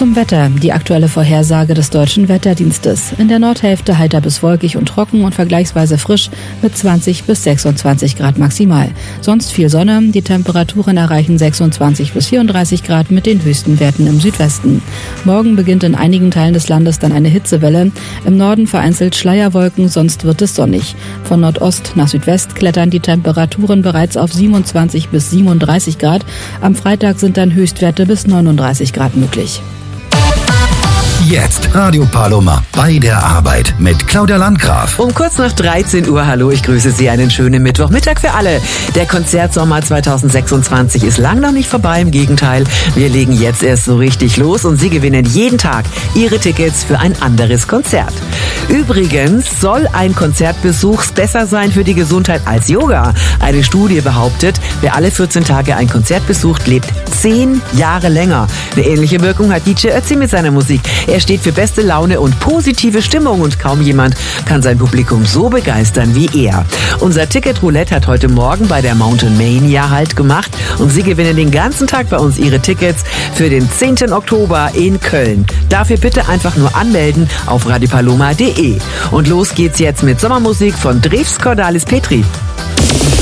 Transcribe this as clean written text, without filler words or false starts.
zum Wetter. Die aktuelle Vorhersage des Deutschen Wetterdienstes. In der Nordhälfte heiter bis wolkig und trocken und vergleichsweise frisch mit 20 bis 26 Grad maximal. Sonst viel Sonne. Die Temperaturen erreichen 26 bis 34 Grad mit den höchsten Werten im Südwesten. Morgen beginnt in einigen Teilen des Landes dann eine Hitzewelle. Im Norden vereinzelt Schleierwolken, sonst wird es sonnig. Von Nordost nach Südwest klettern die Temperaturen bereits auf 27 bis 37 Grad. Am Freitag sind dann Höchstwerte bis 39 Grad möglich. Jetzt Radio Paloma bei der Arbeit mit Claudia Landgraf. Um kurz nach 13 Uhr, hallo, ich grüße Sie, einen schönen Mittwochmittag für alle. Der Konzertsommer 2026 ist lang noch nicht vorbei, im Gegenteil. Wir legen jetzt erst so richtig los und Sie gewinnen jeden Tag Ihre Tickets für ein anderes Konzert. Übrigens soll ein Konzertbesuch besser sein für die Gesundheit als Yoga. Eine Studie behauptet, wer alle 14 Tage ein Konzert besucht, lebt 10 Jahre länger. Eine ähnliche Wirkung hat DJ Ötzi mit seiner Musik. Er steht für beste Laune und positive Stimmung und kaum jemand kann sein Publikum so begeistern wie er. Unser Ticket-Roulette hat heute Morgen bei der Mountain Mania Halt gemacht und Sie gewinnen den ganzen Tag bei uns Ihre Tickets für den 10. Oktober in Köln. Dafür bitte einfach nur anmelden auf radiopaloma.de. Und los geht's jetzt mit Sommermusik von Drews Cordalis Petri.